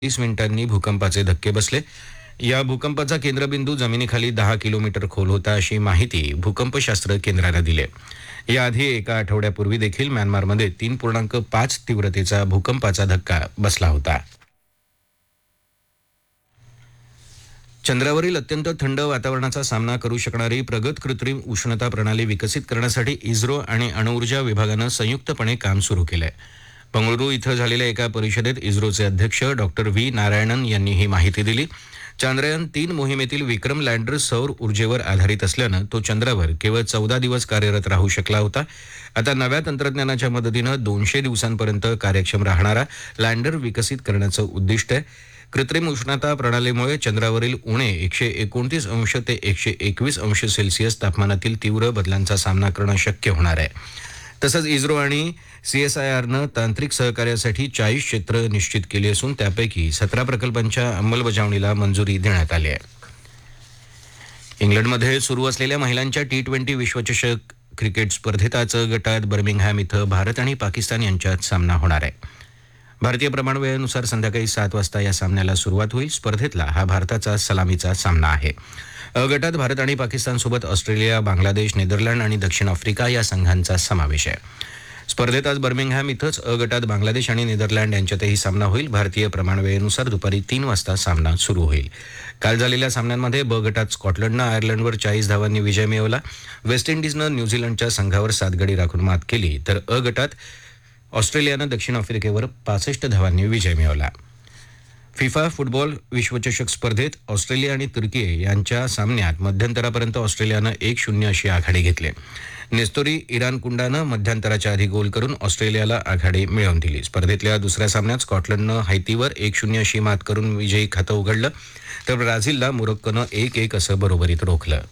30 मिनिटांनी भूकंपाचे धक्के बसले. या भूकंपाचा केंद्रबिंदू जमिनीखाली 10 किलोमीटर खोल होता, अशी माहिती भूकंपशास्त्र केंद्रानं दिली आहे. याआधी एका आठवड्यापूर्वी देखील म्यानमारमध्ये 3.5 तीव्रतेचा भूकंपाचा धक्का बसला होता. चंद्रावरील अत्यंत थंड वातावरणाचा सामना करू शकणारी प्रगत कृत्रिम उष्णता प्रणाली विकसित करण्यासाठी इस्रो आणि अणुऊर्जा विभागानं संयुक्तपणे काम सुरू केलं आहे. बंगळुरू इथं झालेल्या एका परिषदेत इस्रोचे अध्यक्ष डॉक्टर व्ही नारायणन यांनी ही माहिती दिली. चांद्रयान-3 मोहिमेतील विक्रम लँडर सौर ऊर्जेवर आधारित असल्यानं तो चंद्रावर केवळ 14 दिवस कार्यरत राहू शकला होता. आता नव्या तंत्रज्ञानाच्या मदतीनं 200 दिवसांपर्यंत कार्यक्षम राहणारा लँडर विकसित करण्याचं उद्दिष्ट आहे. कृत्रिम उष्णता प्रणालीमुळे चंद्रावरील उणे 129 अंश ते 121 अंश सेल्सिअस तापमानातील तीव्र बदलांचा सामना करणं शक्य होणार आहे. तसंच इस्रो आणि CSIRनं तांत्रिक सहकार्यासाठी 40 क्षेत्र निश्चित केली असून त्यापैकी 17 प्रकल्पांच्या अंमलबजावणीला मंजुरी देण्यात आली आहे. इंग्लंडमध्ये सुरू असलेल्या महिलांच्या T20 विश्वचषक क्रिकेट स्पर्धेत आज गटात बर्मिंगहॅम इथं भारत आणि पाकिस्तान यांच्यात सामना होणार आहे. भारतीय प्रमाणवेळेनुसार संध्याकाळी 7 वाजता या सामन्याला सुरुवात होईल. स्पर्धेतला हा भारताचा सलामीचा सामना आहे. अ गटात भारत आणि पाकिस्तानसोबत ऑस्ट्रेलिया, बांगलादेश, नेदरलँड आणि दक्षिण आफ्रिका या संघांचा समावेश आहे. स्पर्धेत आज बर्मिंगहॅम इथंच अ गटात बांगलादेश आणि नेदरलँड यांच्यातही सामना होईल. भारतीय प्रमाणवेळेनुसार दुपारी 3 वाजता सामना सुरू होईल. काल झालेल्या सामन्यांमध्ये ब गटात स्कॉटलंडनं आयर्लंडवर 40 धावांनी विजय मिळवला. वेस्ट इंडिजनं न्यूझीलंडच्या संघावर 7 गडी राखून मात केली, तर अ गटात ऑस्ट्रेलियानं दक्षिण आफ्रिकेवर 65 धावांनी विजय मिळवला. फिफा फुटबॉल विश्वचषक स्पर्धेत ऑस्ट्रेलिया आणि तुर्की यांच्या सामन्यात मध्यंतरापर्यंत ऑस्ट्रेलियानं 1-0 अशी आघाडी घेतली. नेस्तोरी इरानकुंडानं मध्यंतराच्या आधी गोल करून ऑस्ट्रेलियाला आघाडी मिळवून दिली. स्पर्धेतल्या दुसऱ्या सामन्यात स्कॉटलंडनं हैतीवर 1-0 अशी मात करून विजयी खातं उघडलं, तर ब्राझीलला मोरोक्कोनं 1-1 असं बरोबरीत रोखलं.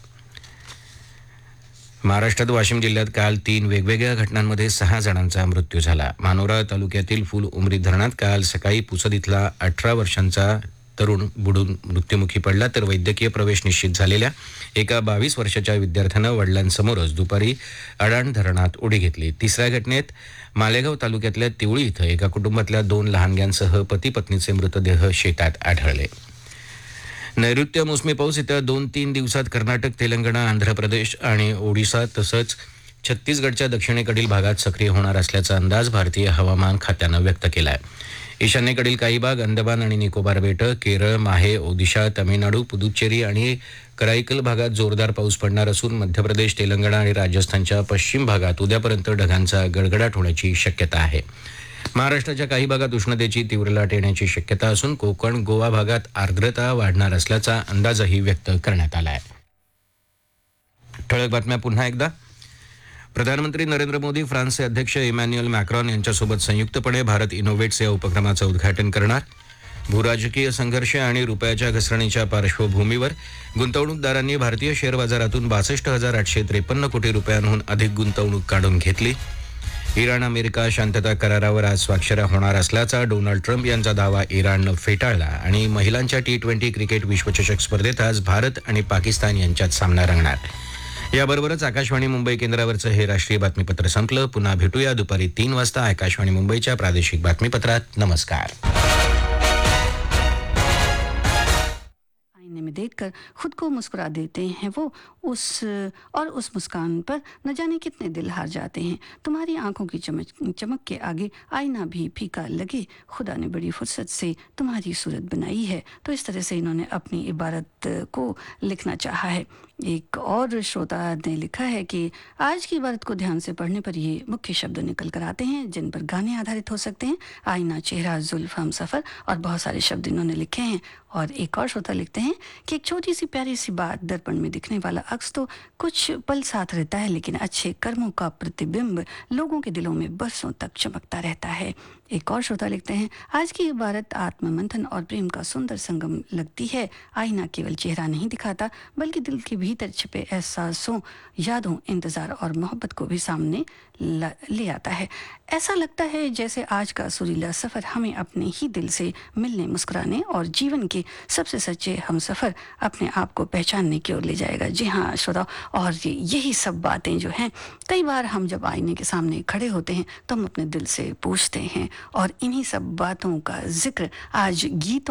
महाराष्ट्रात वाशिम जिल्ह्यात काल 3 वेगवेगळ्या घटनांमध्ये 6 जणांचा मृत्यू झाला. मानोरा तालुक्यातील फुल उमरी धरणात काल सकाळी पुसद इथला 18 वर्षांचा तरुण बुडून मृत्युमुखी पडला, तर वैद्यकीय प्रवेश निश्चित झालेल्या एका 22 वर्षाच्या विद्यार्थ्यानं वडिलांसमोरच दुपारी अडाण धरणात उडी घेतली. तिसऱ्या घटनेत मालेगाव तालुक्यातल्या तिवळी इथं एका कुटुंबातल्या 2 लहानग्यांसह पती पत्नीचे मृतदेह शेतात आढळले. नैऋत्य मोसमी पाऊस येत्या 2-3 दिवसात कर्नाटक, तेलंगणा, आंध्र प्रदेश आणि ओडिशा तसंच छत्तीसगडच्या दक्षिणेकडील भागात सक्रिय होणार असल्याचा अंदाज भारतीय हवामान खात्यानं व्यक्त केला आहे. ईशान्येकडील काही भाग, अंदमान आणि निकोबार बेटं, केरळ, माहे, ओदिशा, तमिळनाडू, पुदुच्चेरी आणि कराईकल भागात जोरदार पाऊस पडणार असून मध्य प्रदेश, तेलंगणा आणि राजस्थानच्या पश्चिम भागात उद्यापर्यंत ढगांचा गडगडाट होण्याची शक्यता आहे. महाराष्ट्राच्या काही भागात उष्णतेची तीव्र लाट येण्याची शक्यता असून कोकण, गोवा भागात आर्द्रता वाढणार असल्याचा अंदाजही व्यक्त करण्यात आला आहे. ठळक बातम्या पुन्हा एकदा. प्रधानमंत्री नरेंद्र मोदी फ्रान्सचे अध्यक्ष इमॅन्युएल मॅक्रॉन यांच्यासोबत संयुक्तपणे भारत इनोव्हेट्स या उपक्रमाचं उद्घाटन करणार. भूराजकीय संघर्ष आणि रुपयाच्या घसरणीच्या पार्श्वभूमीवर गुंतवणूकदारांनी भारतीय शेअर बाजारातून 62,853 कोटी रुपयांहून अधिक गुंतवणूक काढून घेतली. इराण अमेरिका शांतता करारावर आज स्वाक्षऱ्या होणार असल्याचा डोनाल्ड ट्रम्प यांचा दावा इराणनं फेटाळला. आणि महिलांच्या T20 क्रिकेट विश्वचषक स्पर्धेत आज भारत आणि पाकिस्तान यांच्यात सामना रंगणार. याबरोबरच आकाशवाणी मुंबई केंद्रावरचं हे राष्ट्रीय बातमीपत्र संपलं. पुन्हा भेटूया दुपारी 3 वाजता आकाशवाणी मुंबईच्या प्रादेशिक बातमीपत्रात. नमस्कार. आईने में देखकर खुद को मुस्कुरा देते हैं वो उस मुस्कान पर न जाने कितने दिल हार जाते हैं. तुम्हारी आंखों की चमक के आगे आईना भी फीका लगे. खुदा ने बड़ी फुर्सत से तुम्हारी सूरत बनाई है. तो इस तरह से इन्होंने अपनी इबारत को लिखना चाहा है. एक और श्रोता ने लिखा है कि आज की इबारत को ध्यान से पढ़ने पर ये मुख्य शब्द निकल कर आते हैं जिन पर गाने आधारित हो सकते हैं. आईना, चेहरा, जुल्फ, हम सफ़र और बहुत सारे शब्द इन्होंने लिखे हैं. और एक और श्रोता लिखते हैं कि एक छोटी सी प्यारी सी बात, दर्पण में दिखने वाला अक्स तो कुछ पल साथ रहता है, लेकिन अच्छे कर्मों का प्रतिबिंब लोगों के दिलों में बरसों तक चमकता रहता है. एक और श्रोता लिखते हैं, आज की इबारत आत्ममंथन और प्रेम का सुंदर संगम लगती है. आईना केवल चेहरा नहीं दिखाता बल्कि दिल के भीतर छिपे एहसासों, यादों, इंतज़ार और मोहब्बत को भी सामने ले आता है. ऐसा लगता है जैसे आज का सुरीला सफ़र हमें अपने ही दिल से मिलने, मुस्कुराने और जीवन के सबसे सच्चे हम सफ़र अपने आप को पहचानने की ओर ले जाएगा. जी हाँ श्रोता, और यही सब बातें जो हैं, कई बार हम जब आईने के सामने खड़े होते हैं तो हम अपने दिल से पूछते हैं और इन्हीं सब बातों का जिक्र आज गीतों